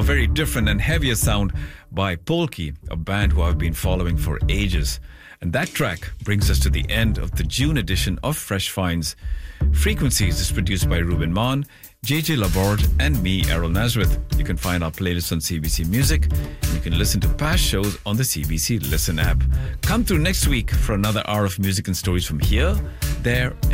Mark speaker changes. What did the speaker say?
Speaker 1: very different and heavier sound by Polki, a band who I've been following for ages. And that track brings us to the end of the June edition of Fresh Finds. Frequencies is produced by Ruben Mann, JJ Laborde, and me, Errol Nazareth. You can find our playlist on CBC Music, and you can listen to past shows on the CBC Listen app. Come through next week for another hour of music and stories from here, there,